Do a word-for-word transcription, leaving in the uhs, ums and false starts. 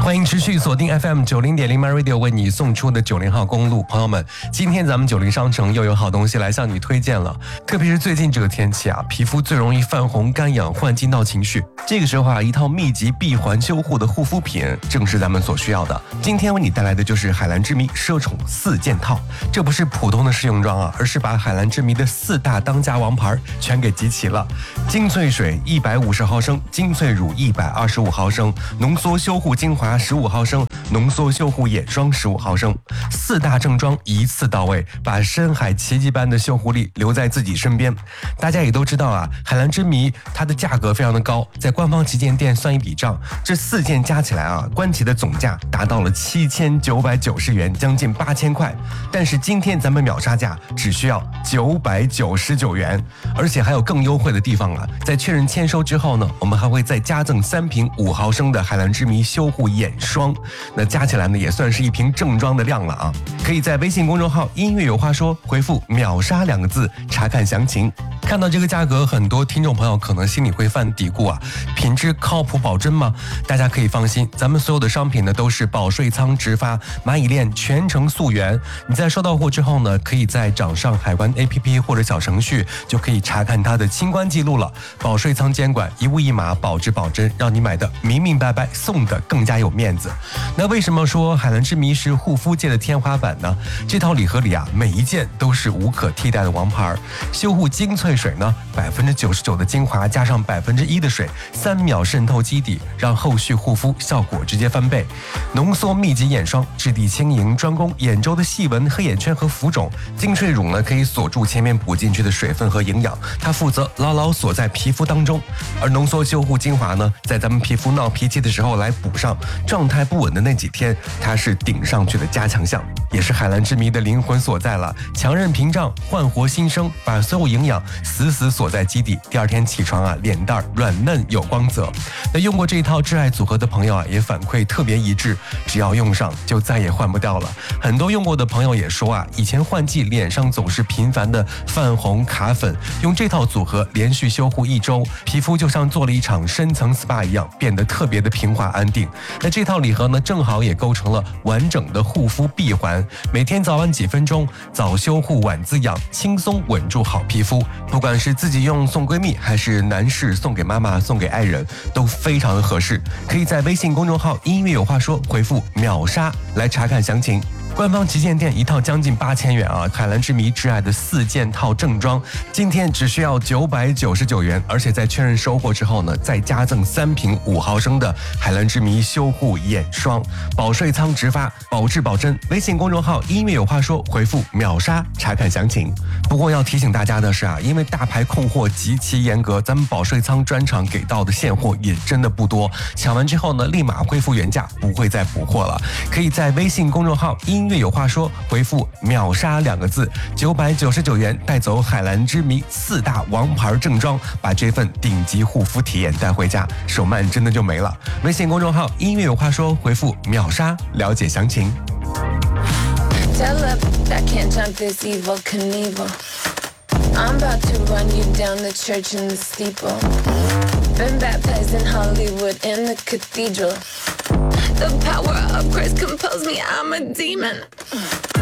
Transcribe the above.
欢迎持续锁定 F M 九零点零 My Radio 为你送出的九零号公路，朋友们，今天咱们九零商城又有好东西来向你推荐了。特别是最近这个天气啊，皮肤最容易泛红、干痒、换季闹情绪，这个时候啊，一套密集闭环修护的护肤品正是咱们所需要的。今天为你带来的就是海蓝之谜奢宠四件套，这不是普通的试用装啊，而是把海蓝之谜的四大当家王牌全给集齐了。精粹水一百五十毫升，精粹乳一百二十五毫升，浓缩修护精华十五毫升，浓缩修护眼霜十五毫升，四大正装一次到位，把深海奇迹般的修护力留在自己身边。大家也都知道啊，海蓝之谜它的价格非常的高，在官方旗舰店算一笔账，这四件加起来啊，官旗的总价达到了七千九百九十元，将近八千块。但是今天咱们秒杀价只需要九百九十九元，而且还有更优惠的地方啊！在确认签收之后呢，我们还会再加赠三瓶五毫升的海蓝之谜修护眼霜，那加起来呢也算是一瓶正装的量了啊！可以在微信公众号音乐有话说回复秒杀两个字查看详情。看到这个价格，很多听众朋友可能心里会犯嘀咕啊，品质靠谱保真吗？大家可以放心，咱们所有的商品呢都是保税仓直发，蚂蚁链全程溯源。你在收到货之后呢，可以在掌上海关 A P P 或者小程序就可以查看它的清关记录了。保税仓监管，一物一码，保质保真，让你买的明明白白，送的更加有面子。那为什么说海蓝之谜是护肤界的天花板呢？这套礼盒里啊，每一件都是无可替代的王牌。修护精粹水呢，百分之九十九的精华加上百分之一的水，三秒渗透基底，让后续护肤效果直接翻倍。浓缩密集眼霜，质地轻盈，专攻眼周的细纹、黑眼圈和浮肿。精粹乳呢，可以锁住前面补进去的水分和营养，它负责牢牢锁在皮肤当中。而浓缩修护精华呢，在咱们皮肤闹脾气的时候来补上，状态不稳的那几天，它是顶上去的加强项，也是海蓝之谜的灵魂所在了。强韧屏障，焕活新生，把所有营养死死锁在基底，第二天起床啊，脸蛋软嫩有光泽。那用过这一套挚爱组合的朋友啊，也反馈特别一致，只要用上就再也换不掉了。很多用过的朋友也说啊，以前换季脸上总是频繁的泛红卡粉，用这套组合连续修护一周，皮肤就像做了一场深层 S P A 一样，变得特别的平滑安定。那这套礼盒呢，正好也构成了完整的护肤闭环，每天早晚几分钟，早修护晚滋养，轻松稳住好皮肤。不管是自己用送闺蜜，还是男士送给妈妈、送给爱人，都非常的合适。可以在微信公众号音乐有话说回复秒杀来查看详情。官方旗舰店一套将近八千元啊，海蓝之谜挚爱的四件套正装，今天只需要九百九十九元，而且在确认收货之后呢，再加赠三瓶五毫升的海蓝之谜修护眼霜，保税仓直发，保质保真。微信公众号音乐有话说回复秒杀查看详情。不过要提醒大家的是啊，因为大牌控货极其严格，咱们保税仓专场给到的现货也真的不多，抢完之后呢，立马恢复原价，不会再补货了。可以在微信公众号音乐有话说回复秒杀两个字，九百九十九元带走海蓝之谜四大王牌正装，把这份顶级护肤体验带回家，手慢真的就没了。微信公众号音乐有话说回复秒杀了解详情。 Tell up, I can't jump this evil Knievel. I'm about to run you down the church in the steeple. Been baptized in Hollywood in the cathedral. The power of Christ compels me, I'm a demon.